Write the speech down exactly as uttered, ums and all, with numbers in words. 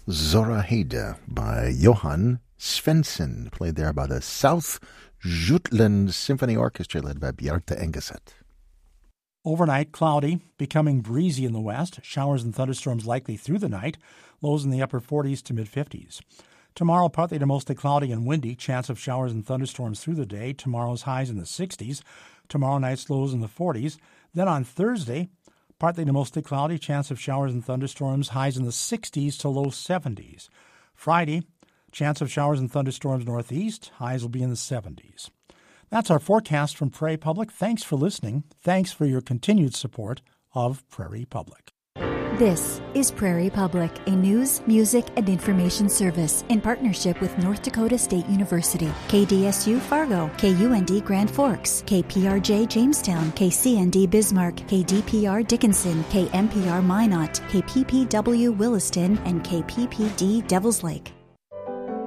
Zorahede by Johan Svensson, played there by the South Jutland Symphony Orchestra led by Bjarte Engeset. Overnight, cloudy, becoming breezy in the west. Showers and thunderstorms likely through the night. Lows in the upper forties to mid-fifties. Tomorrow, partly to mostly cloudy and windy. Chance of showers and thunderstorms through the day. Tomorrow's highs in the sixties. Tomorrow night's lows in the forties. Then on Thursday, partly to mostly cloudy. Chance of showers and thunderstorms. Highs in the sixties to low seventies. Friday, chance of showers and thunderstorms northeast. Highs will be in the seventies. That's our forecast from Prairie Public. Thanks for listening. Thanks for your continued support of Prairie Public. This is Prairie Public, a news, music, and information service in partnership with North Dakota State University, K D S U Fargo, K U N D Grand Forks, K P R J Jamestown, K C N D Bismarck, K D P R Dickinson, K M P R Minot, K P P W Williston, and K P P D Devils Lake.